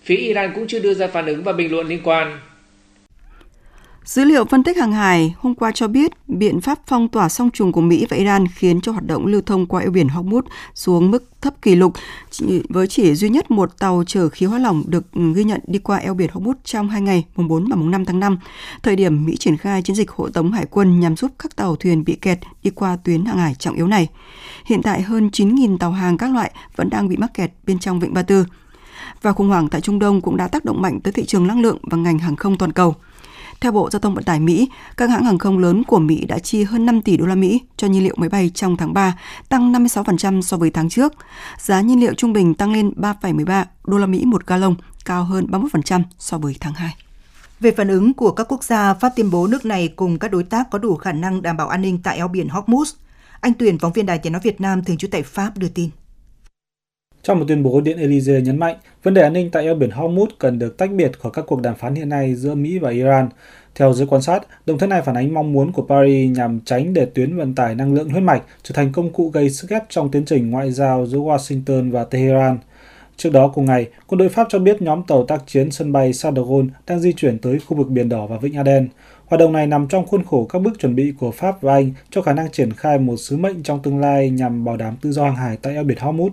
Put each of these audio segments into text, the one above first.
Phía Iran cũng chưa đưa ra phản ứng và bình luận liên quan. Dữ liệu phân tích hàng hải hôm qua cho biết biện pháp phong tỏa song trùng của Mỹ và Iran khiến cho hoạt động lưu thông qua eo biển Hormuz xuống mức thấp kỷ lục, với chỉ duy nhất một tàu chở khí hóa lỏng được ghi nhận đi qua eo biển Hormuz trong 2 ngày, mùng 4 và mùng 5 tháng 5, thời điểm Mỹ triển khai chiến dịch hộ tống hải quân nhằm giúp các tàu thuyền bị kẹt đi qua tuyến hàng hải trọng yếu này. Hiện tại hơn 9.000 tàu hàng các loại vẫn đang bị mắc kẹt bên trong Vịnh Ba Tư. Và khủng hoảng tại Trung Đông cũng đã tác động mạnh tới thị trường năng lượng và ngành hàng không toàn cầu. Theo Bộ Giao thông Vận tải Mỹ, các hãng hàng không lớn của Mỹ đã chi hơn 5 tỷ đô la Mỹ cho nhiên liệu máy bay trong tháng 3, tăng 56% so với tháng trước. Giá nhiên liệu trung bình tăng lên 3,13 đô la Mỹ một gallon, cao hơn 31% so với tháng 2. Về phản ứng của các quốc gia, Pháp tuyên bố nước này cùng các đối tác có đủ khả năng đảm bảo an ninh tại eo biển Hormuz. Anh Tuyền, phóng viên Đài Tiếng nói Việt Nam thường trú tại Pháp đưa tin. Trong một tuyên bố, Điện Élysée nhấn mạnh vấn đề an ninh tại eo biển Hormuz cần được tách biệt khỏi các cuộc đàm phán hiện nay giữa Mỹ và Iran. Theo giới quan sát, động thái này phản ánh mong muốn của Paris nhằm tránh để tuyến vận tải năng lượng huyết mạch trở thành công cụ gây sức ép trong tiến trình ngoại giao giữa Washington và Tehran. Trước đó cùng ngày, quân đội Pháp cho biết nhóm tàu tác chiến sân bay Charles de Gaulle đang di chuyển tới khu vực Biển Đỏ và Vịnh Aden. Hoạt động này nằm trong khuôn khổ các bước chuẩn bị của Pháp và Anh cho khả năng triển khai một sứ mệnh trong tương lai nhằm bảo đảm tự do hàng hải tại eo biển Hormuz.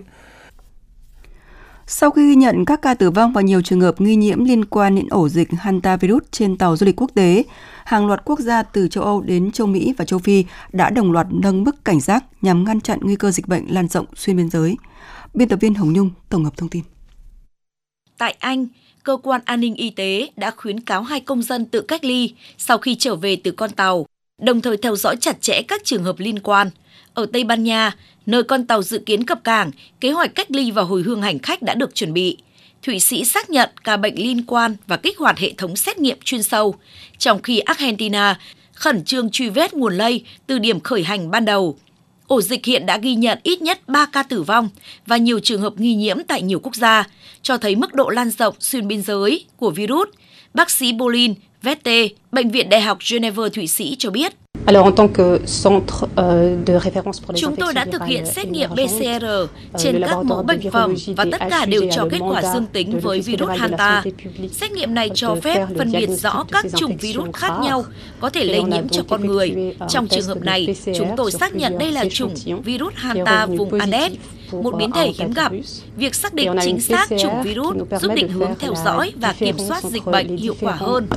Sau khi ghi nhận các ca tử vong và nhiều trường hợp nghi nhiễm liên quan đến ổ dịch hantavirus trên tàu du lịch quốc tế, hàng loạt quốc gia từ châu Âu đến châu Mỹ và châu Phi đã đồng loạt nâng mức cảnh giác nhằm ngăn chặn nguy cơ dịch bệnh lan rộng xuyên biên giới. Biên tập viên Hồng Nhung tổng hợp thông tin. Tại Anh, cơ quan an ninh y tế đã khuyến cáo 2 công dân tự cách ly sau khi trở về từ con tàu, đồng thời theo dõi chặt chẽ các trường hợp liên quan. Ở Tây Ban Nha, nơi con tàu dự kiến cập cảng, kế hoạch cách ly và hồi hương hành khách đã được chuẩn bị. Thụy Sĩ xác nhận ca bệnh liên quan và kích hoạt hệ thống xét nghiệm chuyên sâu, trong khi Argentina khẩn trương truy vết nguồn lây từ điểm khởi hành ban đầu. Ổ dịch hiện đã ghi nhận ít nhất 3 ca tử vong và nhiều trường hợp nghi nhiễm tại nhiều quốc gia, cho thấy mức độ lan rộng xuyên biên giới của virus. Bác sĩ Bolin Vette, Bệnh viện Đại học Geneva Thụy Sĩ cho biết. Chúng tôi đã thực hiện xét nghiệm PCR trên các mẫu bệnh phẩm và tất cả đều cho kết quả dương tính với virus Hanta. Xét nghiệm này cho phép phân biệt rõ các chủng virus khác nhau có thể lây nhiễm cho con người. Trong trường hợp này, chúng tôi xác nhận đây là chủng virus Hanta vùng Andes, một biến thể hiếm gặp. Việc xác định chính xác chủng virus giúp định hướng theo dõi và kiểm soát dịch bệnh hiệu quả hơn.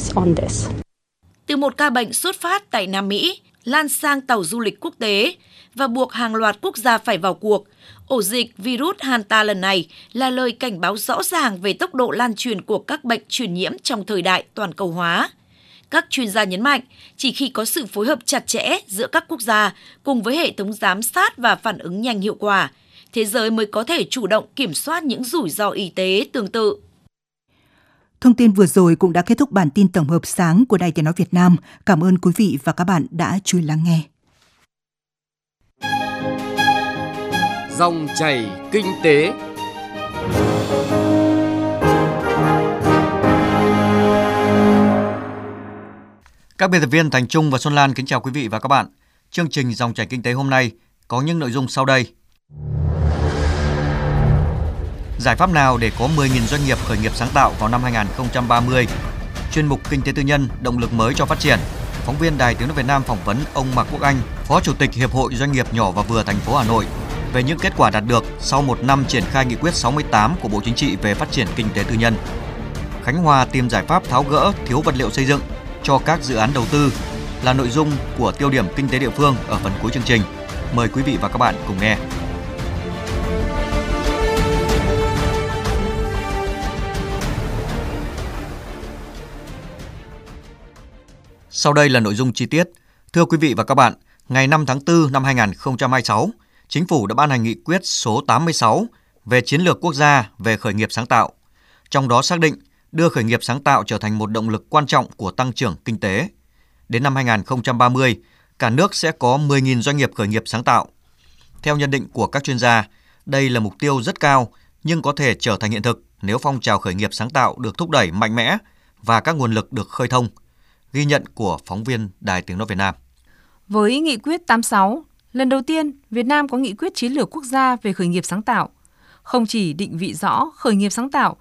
Từ một ca bệnh xuất phát tại Nam Mỹ, lan sang tàu du lịch quốc tế và buộc hàng loạt quốc gia phải vào cuộc, ổ dịch virus Hanta lần này là lời cảnh báo rõ ràng về tốc độ lan truyền của các bệnh truyền nhiễm trong thời đại toàn cầu hóa. Các chuyên gia nhấn mạnh, chỉ khi có sự phối hợp chặt chẽ giữa các quốc gia cùng với hệ thống giám sát và phản ứng nhanh hiệu quả, thế giới mới có thể chủ động kiểm soát những rủi ro y tế tương tự. Thông tin vừa rồi cũng đã kết thúc bản tin tổng hợp sáng của Đài Tiếng nói Việt Nam. Cảm ơn quý vị và các bạn đã chú ý lắng nghe. Dòng chảy kinh tế. Các biên tập viên Thành Trung và Xuân Lan kính chào quý vị và các bạn. Chương trình Dòng chảy kinh tế hôm nay có những nội dung sau đây. Giải pháp nào để có 10.000 doanh nghiệp khởi nghiệp sáng tạo vào năm 2030? Chuyên mục Kinh tế tư nhân, động lực mới cho phát triển. Phóng viên Đài Tiếng nói Việt Nam phỏng vấn ông Mạc Quốc Anh, Phó Chủ tịch Hiệp hội Doanh nghiệp nhỏ và vừa thành phố Hà Nội về những kết quả đạt được sau một năm triển khai nghị quyết 68 của Bộ Chính trị về phát triển kinh tế tư nhân. Khánh Hòa tìm giải pháp tháo gỡ thiếu vật liệu xây dựng cho các dự án đầu tư là nội dung của tiêu điểm kinh tế địa phương ở phần cuối chương trình. Mời quý vị và các bạn cùng nghe. Sau đây là nội dung chi tiết. Thưa quý vị và các bạn, ngày 5 tháng 4 năm 2026, Chính phủ đã ban hành nghị quyết số 86 về chiến lược quốc gia về khởi nghiệp sáng tạo. Trong đó xác định đưa khởi nghiệp sáng tạo trở thành một động lực quan trọng của tăng trưởng kinh tế. Đến năm 2030, cả nước sẽ có 10.000 doanh nghiệp khởi nghiệp sáng tạo. Theo nhận định của các chuyên gia, đây là mục tiêu rất cao nhưng có thể trở thành hiện thực nếu phong trào khởi nghiệp sáng tạo được thúc đẩy mạnh mẽ và các nguồn lực được khơi thông. Ghi nhận của phóng viên Đài Tiếng nói Việt Nam. Với nghị quyết 86, lần đầu tiên Việt Nam có nghị quyết chiến lược quốc gia về khởi nghiệp sáng tạo. Không chỉ định vị rõ khởi nghiệp sáng tạo